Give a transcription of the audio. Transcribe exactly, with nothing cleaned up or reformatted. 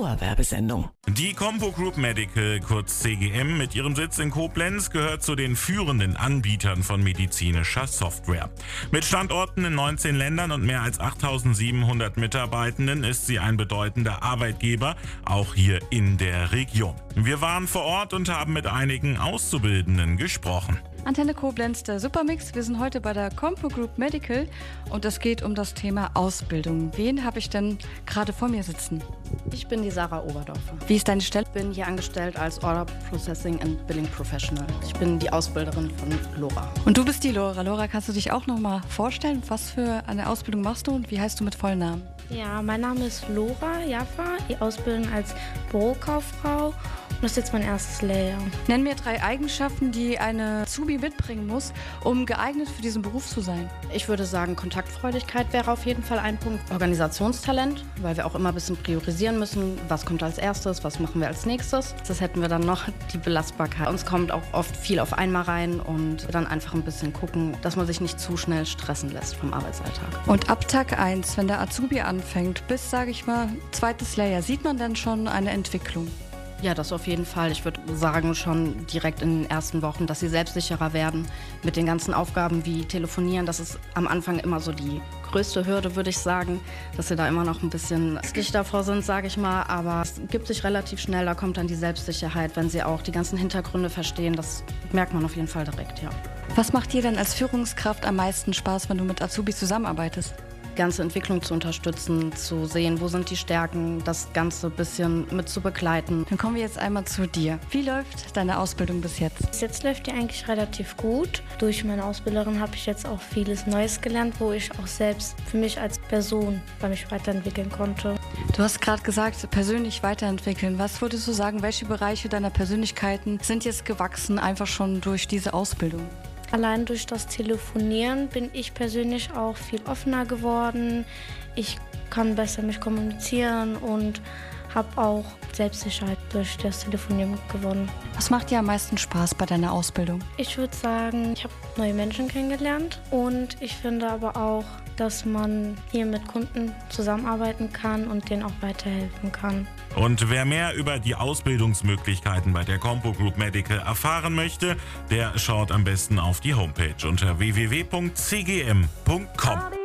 Dauerwerbesendung. Die Compo Group Medical, kurz C G M, mit ihrem Sitz in Koblenz gehört zu den führenden Anbietern von medizinischer Software. Mit Standorten in neunzehn Ländern und mehr als achttausendsiebenhundert Mitarbeitenden ist sie ein bedeutender Arbeitgeber, auch hier in der Region. Wir waren vor Ort und haben mit einigen Auszubildenden gesprochen. Antenne Koblenz, der Supermix. Wir sind heute bei der Compo Group Medical und es geht um das Thema Ausbildung. Wen habe ich denn gerade vor mir sitzen? Ich bin die Sarah Oberdorfer. Wie ist deine Stelle? Ich bin hier angestellt als Order Processing and Billing Professional. Ich bin die Ausbilderin von Lora. Und du bist die Lora. Lora, kannst du dich auch noch mal vorstellen? Was für eine Ausbildung machst du und wie heißt du mit vollen Namen? Ja, mein Name ist Lora Jaffa. Ich ausbilde als Bürokauffrau und das ist jetzt mein erstes Lehrjahr. Nenn mir drei Eigenschaften, die eine Azubi mitbringen muss, um geeignet für diesen Beruf zu sein. Ich würde sagen, Kontaktfreudigkeit wäre auf jeden Fall ein Punkt. Organisationstalent, weil wir auch immer ein bisschen priorisieren müssen. Was kommt als erstes, was machen wir als nächstes? Das hätten wir dann noch, die Belastbarkeit. Uns kommt auch oft viel auf einmal rein und dann einfach ein bisschen gucken, dass man sich nicht zu schnell stressen lässt vom Arbeitsalltag. Und ab Tag eins, wenn der Azubi anfängt, bis, sage ich mal, zweites Lehrjahr, sieht man dann schon eine Entwicklung? Ja, das auf jeden Fall. Ich würde sagen, schon direkt in den ersten Wochen, dass sie selbstsicherer werden mit den ganzen Aufgaben wie Telefonieren. Das ist am Anfang immer so die größte Hürde, würde ich sagen, dass sie da immer noch ein bisschen ängstlich davor sind, sage ich mal. Aber es gibt sich relativ schnell, da kommt dann die Selbstsicherheit, wenn sie auch die ganzen Hintergründe verstehen. Das merkt man auf jeden Fall direkt, ja. Was macht dir denn als Führungskraft am meisten Spaß, wenn du mit Azubis zusammenarbeitest? Die ganze Entwicklung zu unterstützen, zu sehen, wo sind die Stärken, das Ganze ein bisschen mit zu begleiten. Dann kommen wir jetzt einmal zu dir. Wie läuft deine Ausbildung bis jetzt? Bis jetzt läuft die eigentlich relativ gut. Durch meine Ausbilderin habe ich jetzt auch vieles Neues gelernt, wo ich auch selbst für mich als Person bei mich weiterentwickeln konnte. Du hast gerade gesagt, persönlich weiterentwickeln. Was würdest du sagen, welche Bereiche deiner Persönlichkeiten sind jetzt gewachsen, einfach schon durch diese Ausbildung? Allein durch das Telefonieren bin ich persönlich auch viel offener geworden. Ich kann besser mich kommunizieren und habe auch Selbstsicherheit durch das Telefonieren gewonnen. Was macht dir am meisten Spaß bei deiner Ausbildung? Ich würde sagen, ich habe neue Menschen kennengelernt und ich finde aber auch, dass man hier mit Kunden zusammenarbeiten kann und denen auch weiterhelfen kann. Und wer mehr über die Ausbildungsmöglichkeiten bei der Compo Group Medical erfahren möchte, der schaut am besten auf die Homepage unter w w w punkt c g m punkt com.